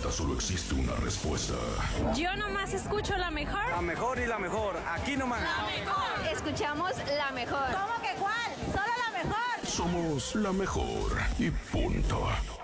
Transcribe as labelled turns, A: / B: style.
A: pregunta solo existe una respuesta.
B: Yo nomás escucho la mejor.
C: La mejor y la mejor. Aquí nomás.
B: La mejor.
D: Escuchamos la mejor.
E: ¿Cómo que cuál? Solo la mejor.
A: Somos la mejor y punto.